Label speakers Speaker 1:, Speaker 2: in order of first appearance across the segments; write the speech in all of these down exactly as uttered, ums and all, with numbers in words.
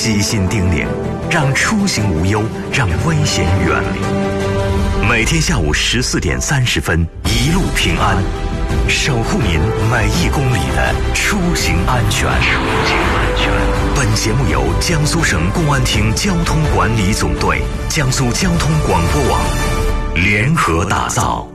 Speaker 1: 悉心叮咛，让出行无忧，让危险远离。每天下午十四点三十分，一路平安，守护您每一公里的出行安全。出行安全。本节目由江苏省公安厅交通管理总队、江苏交通广播网联合打造。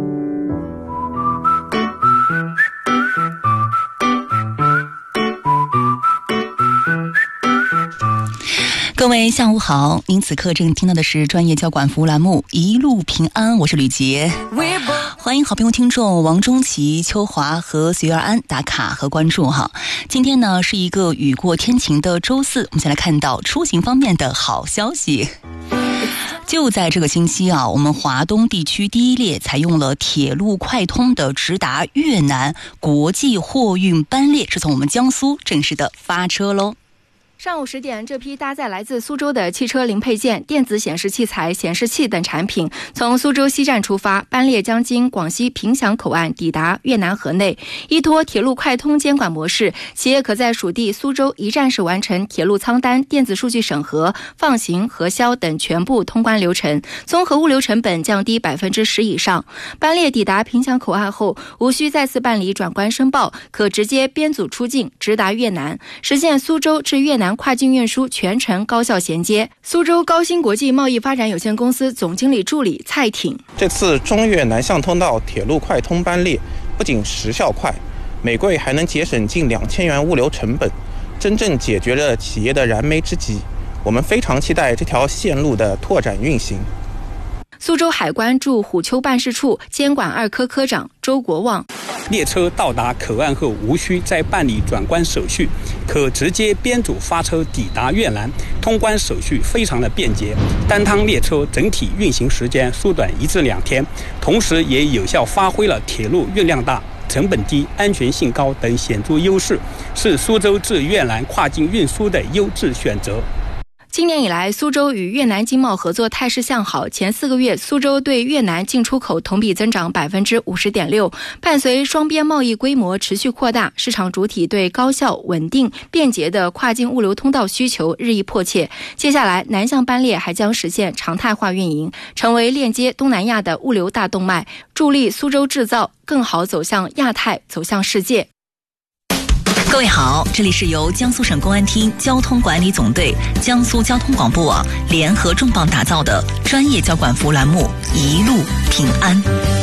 Speaker 2: 各位下午好，您此刻正听到的是专业交管服务栏目一路平安，我是吕杰。欢迎好朋友听众王中奇、秋华和随遇而安打卡和关注哈。今天呢是一个雨过天晴的周四，我们先来看到出行方面的好消息。就在这个星期啊，我们华东地区第一列采用了铁路快通的直达越南国际货运班列，是从我们江苏正式的发车喽。
Speaker 3: 上午十点，这批搭载来自苏州的汽车零配件、电子显示器材、显示器等产品，从苏州西站出发，班列将经广西凭祥口岸抵达越南河内。依托铁路快通监管模式，企业可在属地苏州一站式完成铁路仓单、电子数据审核、放行、核销等全部通关流程，综合物流成本降低百分之十以上。班列抵达凭祥口岸后，无需再次办理转关申报，可直接编组出境，直达越南，实现苏州至越南跨境运输全程高效衔接。苏州高新国际贸易发展有限公司总经理助理蔡挺：
Speaker 4: 这次中越南向通道铁路快通班列不仅时效快，每柜还能节省近两千元物流成本，真正解决了企业的燃眉之急。我们非常期待这条线路的拓展运行。
Speaker 3: 苏州海关驻虎丘办事处监管二科科长周国旺：
Speaker 5: 列车到达口岸后，无需再办理转关手续，可直接编组发车抵达越南，通关手续非常的便捷。单趟列车整体运行时间缩短一至两天，同时也有效发挥了铁路运量大、成本低、安全性高等显著优势，是苏州至越南跨境运输的优质选择。
Speaker 3: 今年以来，苏州与越南经贸合作态势向好。前四个月，苏州对越南进出口同比增长百分之五十点六。伴随双边贸易规模持续扩大，市场主体对高效、稳定、便捷的跨境物流通道需求日益迫切。接下来，南向班列还将实现常态化运营，成为链接东南亚的物流大动脉，助力苏州制造更好走向亚太，走向世界。
Speaker 2: 各位好，这里是由江苏省公安厅交通管理总队、江苏交通广播网联合重磅打造的专业交管服务栏目一路平安。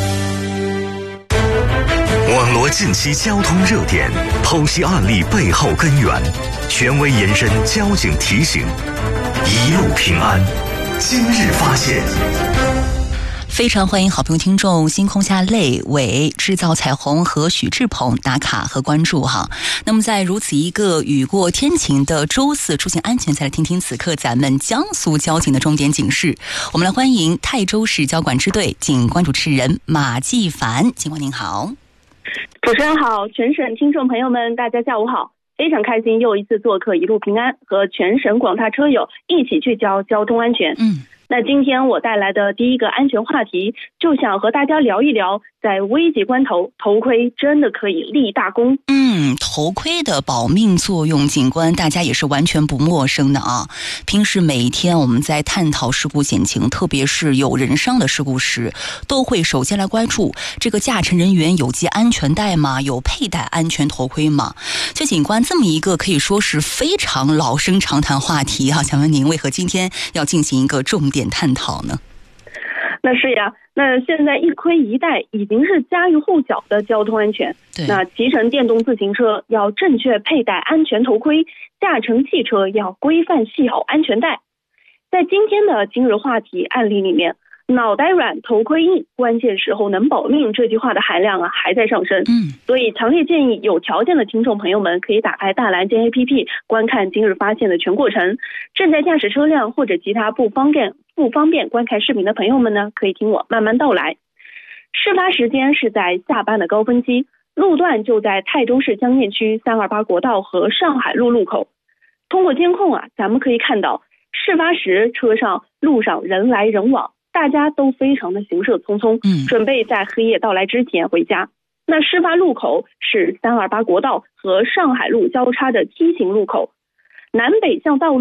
Speaker 1: 网罗近期交通热点，剖析案例背后根源，权威延伸交警提醒，一路平安。今日发现。
Speaker 2: 非常欢迎好朋友听众星空下泪伟、制造彩虹和许志鹏打卡和关注哈。那么在如此一个雨过天晴的周四，出行安全，再来听听此刻咱们江苏交警的重点警示。我们来欢迎泰州市交管支队警官主持人马继凡。警官您好。
Speaker 6: 主持人好，全省听众朋友们大家下午好，非常开心又一次做客一路平安，和全省广大车友一起聚焦交通安全。嗯。那今天我带来的第一个安全话题，就想和大家聊一聊，在危急关头，头盔真的可以立大功。
Speaker 2: 嗯，头盔的保命作用，警官大家也是完全不陌生的啊。平时每一天我们在探讨事故险情，特别是有人伤的事故时，都会首先来关注这个驾乘人员有系安全带吗？有佩戴安全头盔吗？这警官这么一个可以说是非常老生常谈话题啊，想问您为何今天要进行一个重点探讨呢？
Speaker 6: 那是呀，那现在一盔一带已经是家喻户晓的交通安全。那骑乘电动自行车要正确佩戴安全头盔，驾乘汽车要规范系好安全带。在今天的今日话题案例里面，脑袋软头盔硬，关键时候能保命这句话的含量啊还在上升。嗯，所以强烈建议有条件的听众朋友们可以打开大蓝鲸 A P P 观看今日发现的全过程。正在驾驶车辆或者其他不方便不方便观看视频的朋友们呢，可以听我慢慢道来。事发时间是在下班的高峰期，路段就在泰州市江堰区三二八国道和上海路路口。通过监控啊，咱们可以看到事发时车上路上人来人往，大家都非常的行色匆匆，嗯，准备在黑夜到来之前回家。那事发路口是三二八国道和上海路交叉的梯形路口，南北向道路